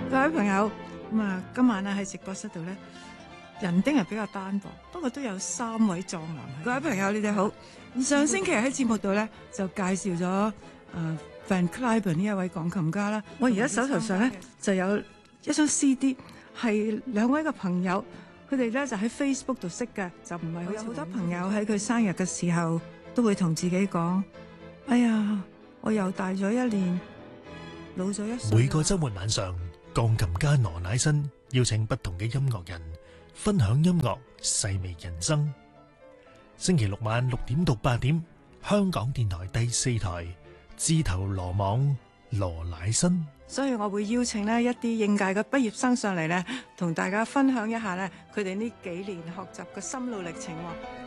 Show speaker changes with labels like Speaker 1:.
Speaker 1: 各位朋友，今晚咧喺直播室度咧，人丁係比較單薄，不過都有3位壯男。各位朋友，你哋好。上星期喺節目度咧就介紹咗Van Cliburn 呢一位鋼琴家啦。我而家手頭上咧就有一張 CD， 係2位嘅朋友，佢哋咧就喺 Facebook 度識嘅，就唔係好似好多朋友喺佢生日嘅時候都會同自己講：哎呀，我又大咗1年，老咗1歲。
Speaker 2: 每個週末晚上，鋼琴家羅乃新邀請不同嘅音樂人分享音樂，細味人生。星期6晚6點到8點，香港電台第4台，自投羅網羅乃新。
Speaker 1: 所以我會邀請呢一啲應屆嘅畢業生上嚟呢，同大家分享一下呢佢哋呢幾年學習嘅心路歷程。